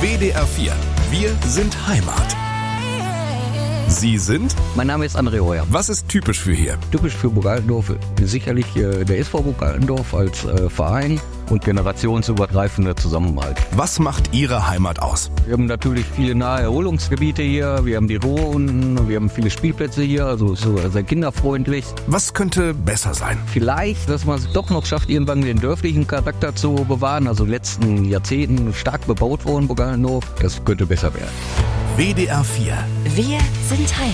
WDR 4. Wir sind Heimat. Sie sind? Mein Name ist André Heuer. Was ist typisch für hier? Typisch für Burg Altendorf sicherlich der SV Burg Altendorf als Verein und generationsübergreifender Zusammenhalt. Was macht Ihre Heimat aus? Wir haben natürlich viele nahe Erholungsgebiete hier, wir haben die Ruhr unten, wir haben viele Spielplätze hier, also ist so sehr kinderfreundlich. Was könnte besser sein? Vielleicht, dass man es doch noch schafft, irgendwann den dörflichen Charakter zu bewahren, also in den letzten Jahrzehnten stark bebaut worden, Burg Altendorf. Das könnte besser werden. WDR 4. Wir sind Heimat.